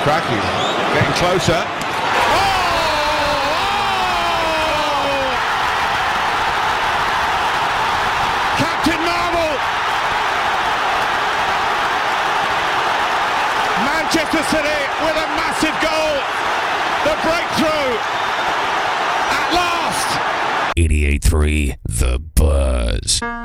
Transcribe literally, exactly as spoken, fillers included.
cracking. Getting closer. Oh! Captain Marvel! Manchester City with a massive goal. The breakthrough at last. eighty-eight point three The Buzz.